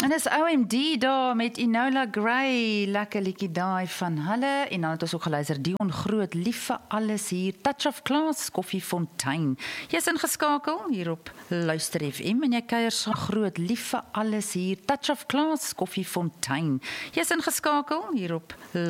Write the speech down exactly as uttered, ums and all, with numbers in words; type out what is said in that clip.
En is O M D daar met Enola Gray, lekker liedjie daai van hulle, en dan het ons ook geluister, Dion Groot, lief vir alles hier, Touch of Class, Koffiefontein. Jy is ingeskakel hier op Luister F M, en jy kuier so groot, lief vir alles hier, Touch of Class, Koffiefontein. Jy is ingeskakel hier op